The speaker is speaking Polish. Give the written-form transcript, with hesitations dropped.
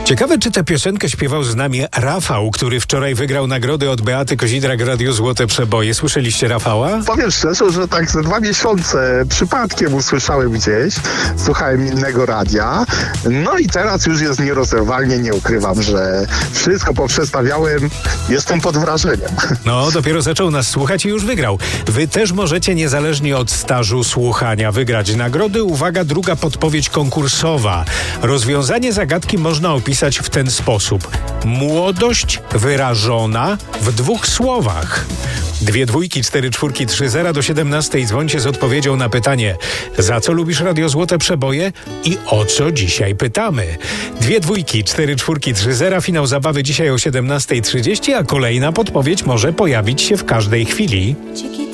Ciekawe, czy tę piosenkę śpiewał z nami Rafał, który wczoraj wygrał nagrody od Beaty Kozidrak Radio Złote Przeboje. Słyszeliście Rafała? Powiem szczerze, że tak ze 2 miesiące przypadkiem usłyszałem gdzieś, słuchałem innego radia, no i teraz już jest nierozerwalnie, nie ukrywam, że wszystko poprzestawiałem, jestem pod wrażeniem. No, dopiero zaczął nas słuchać i już wygrał. Wy też możecie niezależnie od stażu słuchania wygrać nagrody. Uwaga, druga podpowiedź konkursowa. Rozwiązanie zagadki można opisać w ten sposób. Młodość wyrażona w 2 słowach. 2 dwójki, 4 czwórki, 3 zera do 17 dzwońcie z odpowiedzią na pytanie: za co lubisz Radio Złote Przeboje i o co dzisiaj pytamy? 2 dwójki, 4 czwórki, 3 zera, finał zabawy dzisiaj o 17:30, a kolejna podpowiedź może pojawić się w każdej chwili.